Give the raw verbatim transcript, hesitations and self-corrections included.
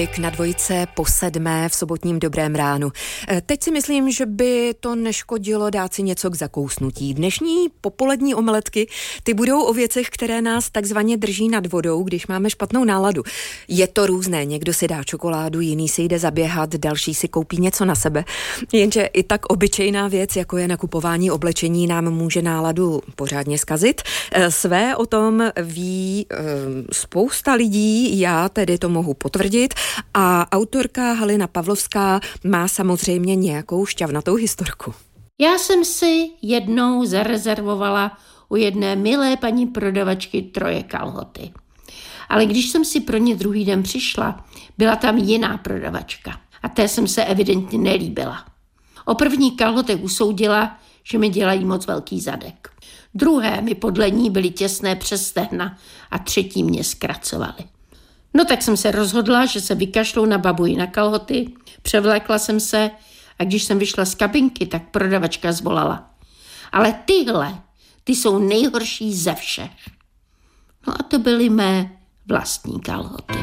Na dvojce po sedmé v sobotním Dobrém ránu. Teď si myslím, že by to neškodilo dát si něco k zakousnutí. Dnešní popolední omeletky, ty budou o věcech, které nás takzvaně drží nad vodou, když máme špatnou náladu. Je to různé, někdo si dá čokoládu, jiný si jde zaběhat, další si koupí něco na sebe. Jenže i tak obyčejná věc, jako je nakupování oblečení, nám může náladu pořádně zkazit. Své o tom ví spousta lidí, já tedy to mohu potvrdit. A autorka Halina Pavlovská má samozřejmě nějakou šťavnatou historku. Já jsem si jednou zarezervovala u jedné milé paní prodavačky troje kalhoty. Ale když jsem si pro ně druhý den přišla, byla tam jiná prodavačka a té jsem se evidentně nelíbila. O první kalhotech usoudila, že mi dělají moc velký zadek. Druhé mi podle ní byly těsné přes stehna a třetí mě zkracovaly. No tak jsem se rozhodla, že se vykašlou na babuji na kalhoty, převlékla jsem se a když jsem vyšla z kabinky, tak prodavačka zvolala. Ale tyhle, ty jsou nejhorší ze všech. No a to byly mé vlastní kalhoty.